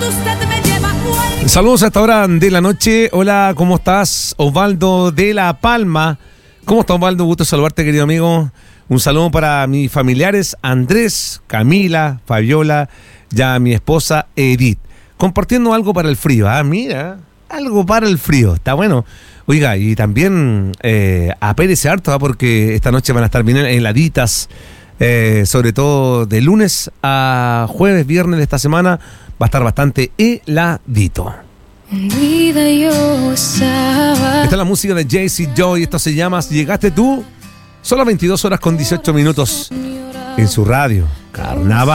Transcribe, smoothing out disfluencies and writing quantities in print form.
Saludos a esta hora de la noche. Hola, ¿cómo estás? Osvaldo de La Palma. ¿Cómo estás, Osvaldo? Gusto saludarte, querido amigo. Un saludo para mis familiares Andrés, Camila, Fabiola, ya mi esposa Edith. Compartiendo algo para el frío. Ah, mira, algo para el frío. Está bueno. Oiga, y también apérese harto, porque esta noche van a estar bien heladitas. Sobre todo de lunes a jueves, viernes de esta semana. Va a estar bastante heladito. Esta es la música de Jaycee Joy. Esto se llama Llegaste tú. Son las 22 horas con 18 minutos en su radio Carnaval.